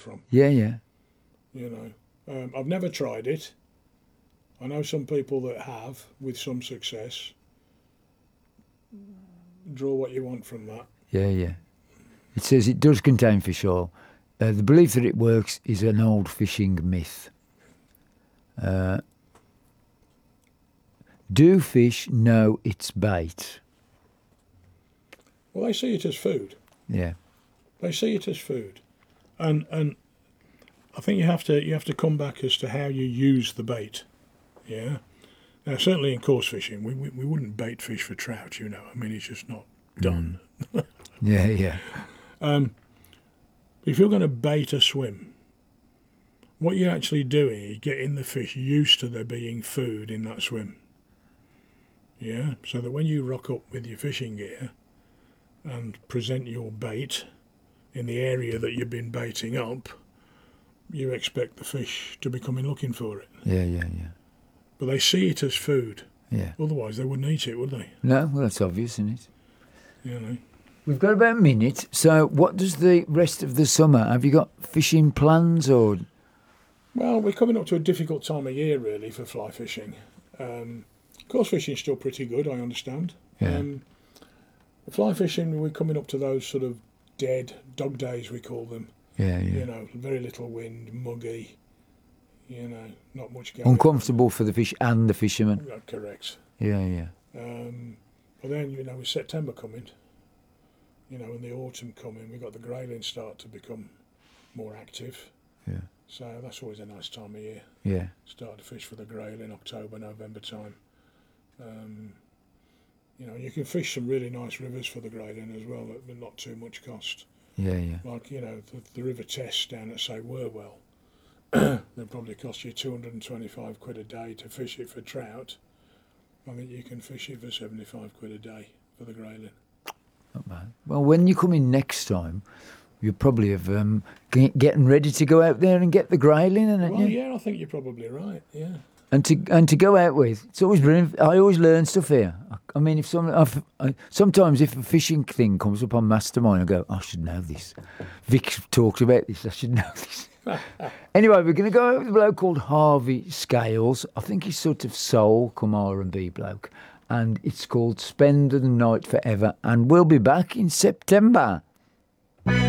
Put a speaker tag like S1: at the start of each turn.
S1: from.
S2: Yeah, yeah.
S1: You know, I've never tried it. I know some people that have with some success. Draw what you want from that.
S2: Yeah, yeah. It says it does contain fish oil. The belief that it works is an old fishing myth. Do fish know it's bait?
S1: Well, they see it as food.
S2: Yeah.
S1: They see it as food, and I think you have to come back as to how you use the bait. Yeah. Now, certainly in coarse fishing, we wouldn't bait fish for trout. You know, I mean, it's just not done.
S2: Yeah, yeah.
S1: If you're going to bait a swim, what you're actually doing is getting the fish used to there being food in that swim. Yeah, so that when you rock up with your fishing gear and present your bait in the area that you've been baiting up, you expect the fish to be coming looking for it.
S2: Yeah, yeah, yeah.
S1: But they see it as food.
S2: Yeah.
S1: Otherwise, they wouldn't eat it, would they?
S2: No, well, that's obvious, isn't it?
S1: You know.
S2: We've got about a minute. So what does the rest of the summer, have you got fishing plans or?
S1: Well, we're coming up to a difficult time of year, really, for fly fishing. Coarse fishing's still pretty good, I understand.
S2: Yeah.
S1: Fly fishing, we're coming up to those sort of dead dog days, we call them.
S2: Yeah, yeah.
S1: You know, very little wind, muggy, you know, not much going on.
S2: Uncomfortable for the fish and the fisherman.
S1: Correct.
S2: Yeah, yeah.
S1: But then, you know, with September coming, you know, and the autumn coming, we've got the grayling start to become more active.
S2: Yeah.
S1: So that's always a nice time of year.
S2: Yeah.
S1: Start to fish for the grayling, October, November time. You know, you can fish some really nice rivers for the grayling as well, but not too much cost.
S2: Yeah, yeah.
S1: Like, you know, the River Tess down at, say, Wherwell, they'll probably cost you 225 quid a day to fish it for trout. I think you can fish it for 75 quid a day for the grayling.
S2: Not bad. Well, when you come in next time, you probably have getting ready to go out there and get the grayling, isn't it?
S1: Well, yeah, I think you're probably right, yeah.
S2: And to go out with, it's always brilliant. I always learn stuff here. I mean, sometimes if a fishing thing comes up on Mastermind, I go, I should know this. Vic talked about this, I should know this. Anyway, we're going to go out with a bloke called Harvey Scales. I think he's sort of soul, come R&B bloke. And it's called Spend the Night Forever. And we'll be back in September.